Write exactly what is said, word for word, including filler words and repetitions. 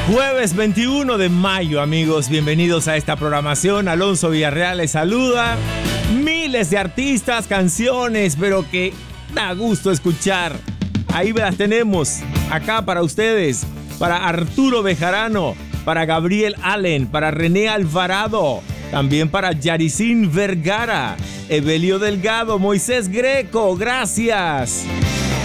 Jueves veintiuno de mayo, amigos, bienvenidos a esta programación. Alonso Villarreal les saluda. Miles de artistas, canciones, pero que da gusto escuchar. Ahí las tenemos, acá para ustedes, para Arturo Bejarano, para Gabriel Allen, para René Alvarado, también para Yaricín Vergara, Evelio Delgado, Moisés Greco, gracias.